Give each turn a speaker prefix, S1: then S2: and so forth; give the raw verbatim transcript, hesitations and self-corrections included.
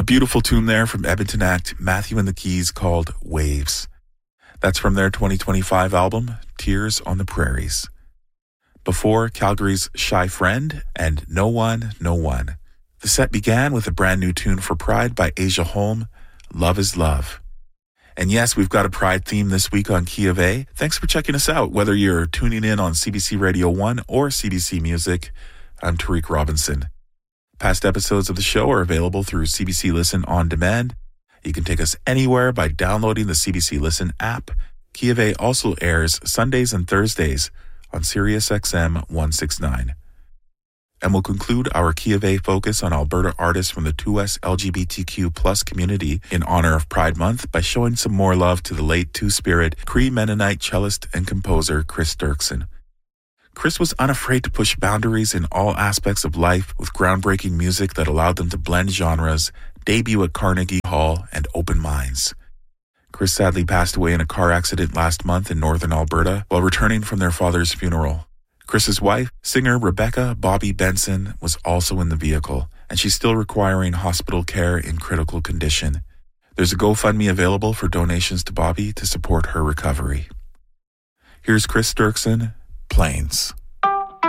S1: beautiful tune there from Edmonton act Matthew and the Keys called Waves. That's from their twenty twenty-five album, Tears on the Prairies. Before, Calgary's Shy Friend and No One, No One. The set began with a brand new tune for Pride by Asia Holm, Love is Love. And yes, we've got a Pride theme this week on Key of A. Thanks for checking us out, whether you're tuning in on C B C Radio one or C B C Music. I'm Tariq Robinson. Past episodes of the show are available through C B C Listen On Demand. You can take us anywhere by downloading the C B C Listen app. Key of A also airs Sundays and Thursdays on Sirius X M one sixty-nine. And we'll conclude our Key of A focus on Alberta artists from the two S L G B T Q plus community in honor of Pride Month by showing some more love to the late Two-Spirit Cree Mennonite cellist and composer Chris Dirksen. Chris was unafraid to push boundaries in all aspects of life with groundbreaking music that allowed them to blend genres, debut at Carnegie Hall, and open minds. Chris sadly passed away in a car accident last month in northern Alberta while returning from their father's funeral. Chris's wife, singer Rebecca Bobby Benson, was also in the vehicle, and she's still requiring hospital care in critical condition. There's a GoFundMe available for donations to Bobby to support her recovery. Here's Chris Dirksen, Plains.